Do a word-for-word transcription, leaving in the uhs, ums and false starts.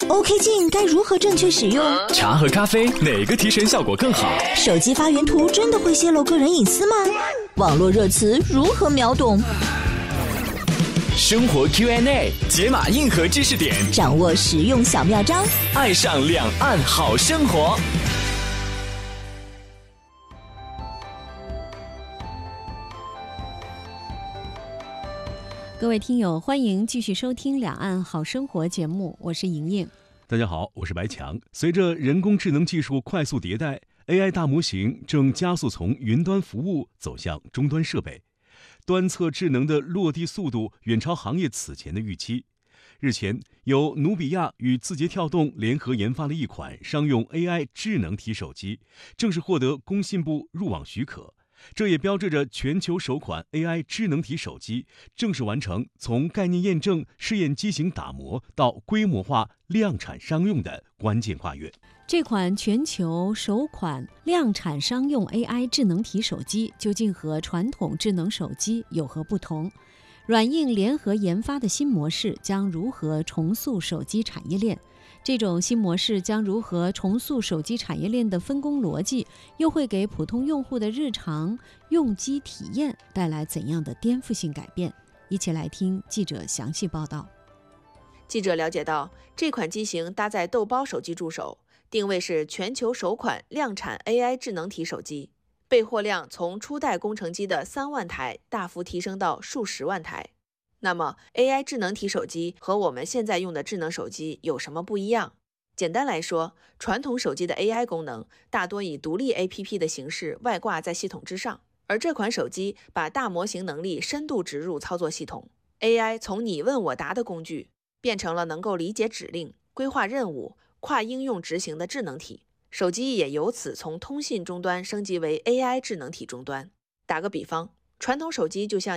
OK 镜该如何正确使用？ 茶和咖啡哪个提神效果更好？ 手机发原图真的会泄露个人隐私吗？网络热词如何秒懂？ 生活 Q and A 解码硬核知识点， 掌握实用小妙招， 爱上两岸好生活。 各位听友，欢迎继续收听《两岸好生活》节目，我是莹莹。 大家好，我是白强。随着人工智能技术快速迭代 ，A I 大模型正加速从云端服务走向终端设备，端侧智能的落地速度远超行业此前的预期。日前，由努比亚与字节跳动联合研发的一款商用 A I 智能体手机，正式获得工信部入网许可。这也标志着全球首款 A I 智能体手机正式完成从概念验证、试验机型打磨到规模化量产商用的关键跨越。 这款全球首款量产商用 A I 智能体手机究竟和传统智能手机有何不同？软硬联合研发的新模式将如何重塑手机产业链？这种新模式将如何重塑手机产业链的分工逻辑？又会给普通用户的日常用机体验带来怎样的颠覆性改变？一起来听记者详细报道。 记者了解到，这款机型搭载豆包手机助手，定位是全球首款量产 A I 智能体手机，备货量从初代工程机的三万台大幅提升到数十万台。那么 A I 智能体手机和我们现在用的智能手机有什么不一样？简单来说，传统手机的 A I 功能大多以独立 A P P 的形式外挂在系统之上，而这款手机把大模型能力深度植入操作系统， A I 从你问我答的工具变成了能够理解指令、规划任务、跨应用执行的智能体。手机也由此从通信终端升级为 A I 智能体终端。打个比方，传统手机就像